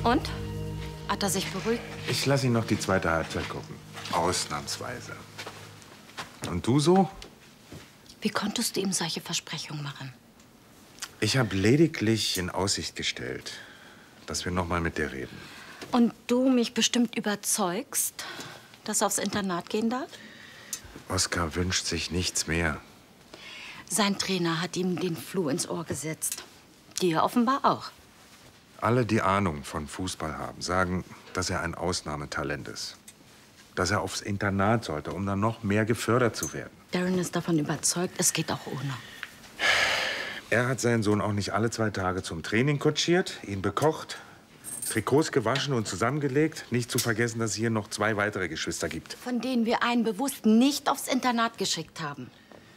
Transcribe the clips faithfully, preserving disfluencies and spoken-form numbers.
Und? Hat er sich beruhigt? Ich lasse ihn noch die zweite Halbzeit gucken. Ausnahmsweise. Und du so? Wie konntest du ihm solche Versprechungen machen? Ich habe lediglich in Aussicht gestellt, dass wir noch mal mit dir reden. Und du mich bestimmt überzeugst, dass er aufs Internat gehen darf? Oskar wünscht sich nichts mehr. Sein Trainer hat ihm den Floh ins Ohr gesetzt. Dir offenbar auch. Alle, die Ahnung von Fußball haben, sagen, dass er ein Ausnahmetalent ist. Dass er aufs Internat sollte, um dann noch mehr gefördert zu werden. Darren ist davon überzeugt, es geht auch ohne. Er hat seinen Sohn auch nicht alle zwei Tage zum Training kutschiert, ihn bekocht, Trikots gewaschen und zusammengelegt. Nicht zu vergessen, dass es hier noch zwei weitere Geschwister gibt. Von denen wir einen bewusst nicht aufs Internat geschickt haben.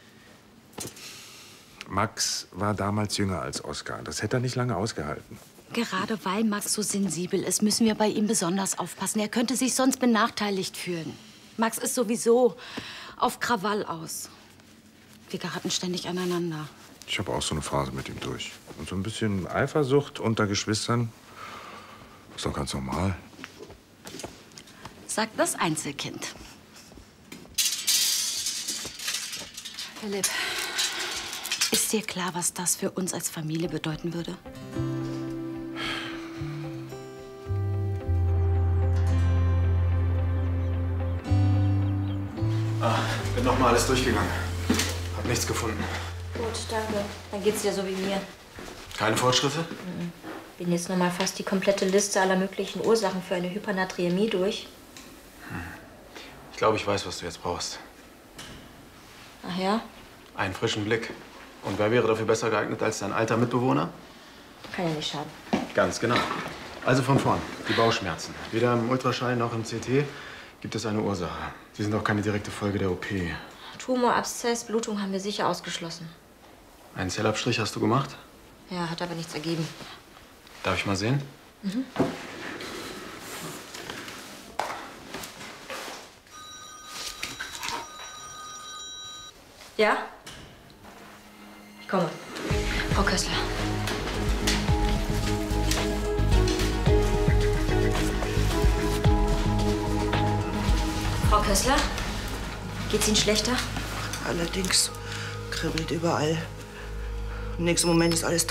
Max war damals jünger als Oskar. Das hätte er nicht lange ausgehalten. Gerade weil Max so sensibel ist, müssen wir bei ihm besonders aufpassen. Er könnte sich sonst benachteiligt fühlen. Max ist sowieso auf Krawall aus. Wir geraten ständig aneinander. Ich habe auch so eine Phase mit ihm durch. Und so ein bisschen Eifersucht unter Geschwistern ist doch ganz normal. Sagt das Einzelkind. Philipp, ist dir klar, was das für uns als Familie bedeuten würde? Ah, bin noch mal alles durchgegangen. Hab nichts gefunden. Gut, danke. Dann geht's dir so wie mir. Keine Fortschritte? Mhm. Bin jetzt noch mal fast die komplette Liste aller möglichen Ursachen für eine Hypernaträmie durch. Hm. Ich glaube, ich weiß, was du jetzt brauchst. Ach ja? Einen frischen Blick. Und wer wäre dafür besser geeignet als dein alter Mitbewohner? Kann ja nicht schaden. Ganz genau. Also von vorn. Die Bauchschmerzen. Weder im Ultraschall noch im C T gibt es eine Ursache. Sie sind auch keine direkte Folge der O P. Tumor, Abszess, Blutung haben wir sicher ausgeschlossen. Einen Zellabstrich hast du gemacht? Ja, hat aber nichts ergeben. Darf ich mal sehen? Mhm. Ja? Ich komme. Frau Kössler. Frau Kössler? Geht's Ihnen schlechter? Allerdings kribbelt überall. Im nächsten Moment ist alles